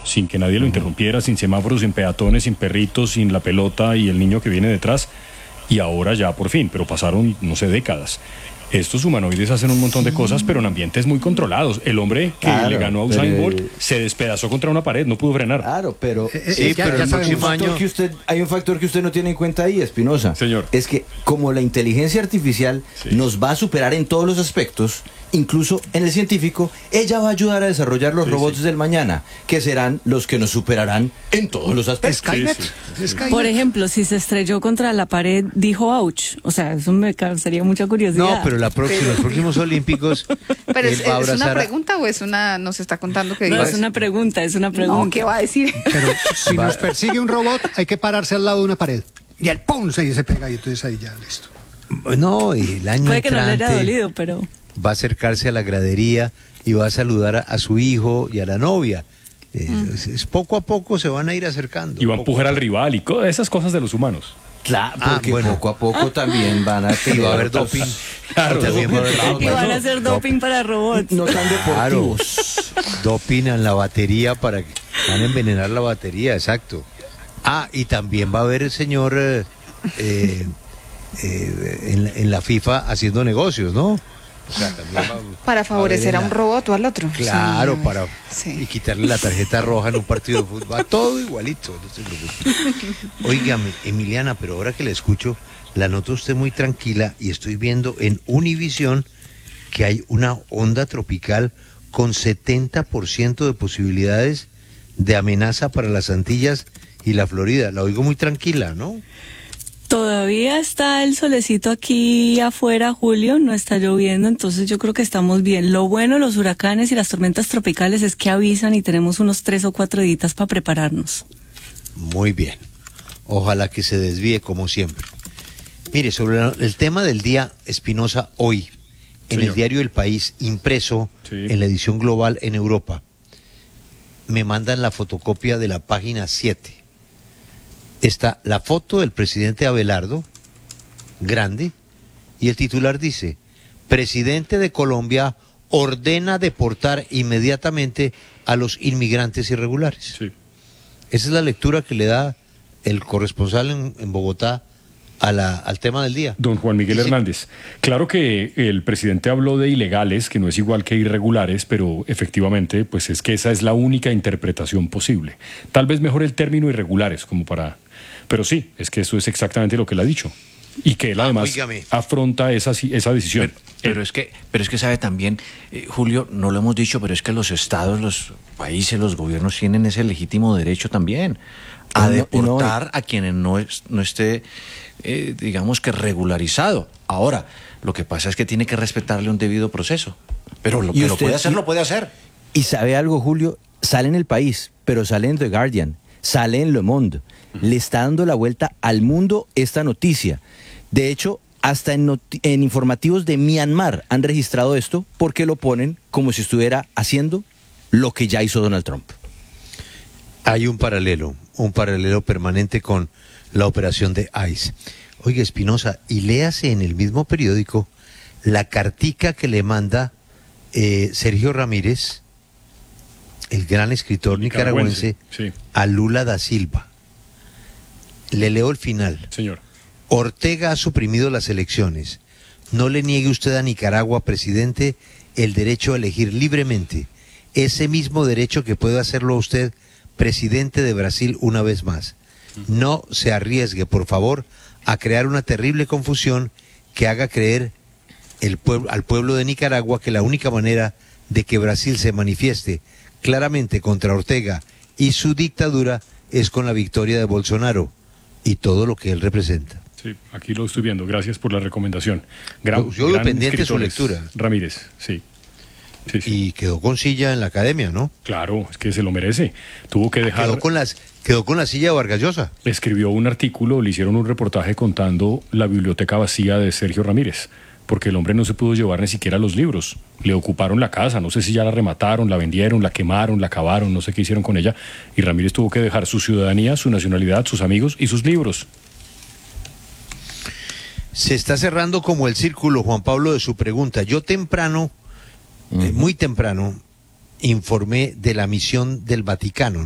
sin que nadie lo interrumpiera, sin semáforos, sin peatones, sin perritos, sin la pelota y el niño que viene detrás. Y ahora ya por fin, pero pasaron, no sé, décadas. Estos humanoides hacen un montón de cosas, pero en ambientes muy controlados. El hombre que le ganó a Usain Bolt se despedazó contra una pared, no pudo frenar. Claro, pero pero el próximo año hay un factor que usted no tiene en cuenta ahí, Espinosa. Señor. Es que como la inteligencia artificial nos va a superar en todos los aspectos, incluso en el científico, ella va a ayudar a desarrollar los robots del mañana, que serán los que nos superarán en todos los aspectos. Skynet. Por ejemplo, si se estrelló contra la pared, dijo ouch. O sea, eso me causaría mucha curiosidad. No, pero los próximos Olímpicos. Pero él va a ¿es una abrazar pregunta o es una, nos está contando que No, diga? es una pregunta. No, ¿qué va a decir? Pero si nos persigue un robot, hay que pararse al lado de una pared. Y el ¡pum! Se pega y entonces ahí ya, listo. No, y el año Puede que no le haya entrante dolido, pero... va a acercarse a la gradería y va a saludar a su hijo y a la novia. Es poco a poco se van a ir acercando. Y va a empujar al rival y esas cosas de los humanos. Claro, porque poco a poco también van a Y va a haber doping. Claro, También va a haber Y van a hacer doping para robots. no tan Claro, deportivos. doping en la batería para que van a envenenar la batería, exacto. Y también va a haber el señor en la FIFA haciendo negocios, ¿no? O sea, también Para favorecer a un robot o al otro. Claro, Sí. y quitarle la tarjeta roja en un partido de fútbol. Va todo igualito, no se preocupe. Óigame, Emiliana, pero ahora que la escucho, la noto usted muy tranquila y estoy viendo en Univisión que hay una onda tropical con 70% de posibilidades de amenaza para las Antillas y la Florida. La oigo muy tranquila, ¿no? Todavía está el solecito aquí afuera, Julio, no está lloviendo, entonces yo creo que estamos bien. Lo bueno de los huracanes y las tormentas tropicales es que avisan y tenemos unos 3 o 4 días para prepararnos. Muy bien. Ojalá que se desvíe como siempre. Mire, sobre el tema del día, Espinosa, hoy, en el diario El País, impreso en la edición global en Europa, me mandan la fotocopia de la página 7. Está la foto del presidente Abelardo, grande, y el titular dice: presidente de Colombia ordena deportar inmediatamente a los inmigrantes irregulares. Sí. Esa es la lectura que le da el corresponsal en Bogotá al tema del día. Don Juan Miguel Hernández, claro que el presidente habló de ilegales, que no es igual que irregulares, pero efectivamente, pues es que esa es la única interpretación posible. Tal vez mejor el término irregulares, como para... Pero sí, es que eso es exactamente lo que él ha dicho. Y que él además afronta esa decisión. Pero es que sabe también, Julio, no lo hemos dicho, pero es que los estados, los países, los gobiernos tienen ese legítimo derecho también a deportar a quienes no esté, digamos que regularizado. Ahora, lo que pasa es que tiene que respetarle un debido proceso. Pero lo que lo puede hacer, lo puede hacer. Y sabe algo, Julio, sale en El País, pero sale en The Guardian, sale en Le Monde. Le está dando la vuelta al mundo esta noticia. De hecho, hasta en informativos de Myanmar han registrado esto porque lo ponen como si estuviera haciendo lo que ya hizo Donald Trump. Hay un paralelo permanente con la operación de ICE. Oiga, Espinosa, y léase en el mismo periódico la cartica que le manda Sergio Ramírez, el gran escritor nicaragüense, a Lula da Silva. Le leo el final. Señor. Ortega ha suprimido las elecciones. No le niegue usted a Nicaragua, presidente, el derecho a elegir libremente. Ese mismo derecho que puede hacerlo usted, presidente de Brasil, una vez más. No se arriesgue, por favor, a crear una terrible confusión que haga creer al pueblo de Nicaragua que la única manera de que Brasil se manifieste claramente contra Ortega y su dictadura es con la victoria de Bolsonaro y todo lo que él representa. Sí, aquí lo estoy viendo. Gracias por la recomendación. Yo lo pendiente de su lectura. Ramírez, sí. Y quedó con silla en la academia, ¿no? Claro, es que se lo merece. Tuvo que dejar... Quedó con la silla de Vargas Llosa. Escribió un artículo, le hicieron un reportaje contando la biblioteca vacía de Sergio Ramírez, porque el hombre no se pudo llevar ni siquiera los libros. Le ocuparon la casa, no sé si ya la remataron, la vendieron, la quemaron, la acabaron, no sé qué hicieron con ella. Y Ramírez tuvo que dejar su ciudadanía, su nacionalidad, sus amigos y sus libros. Se está cerrando como el círculo, Juan Pablo, de su pregunta. Yo temprano, muy temprano, informé de la misión del Vaticano.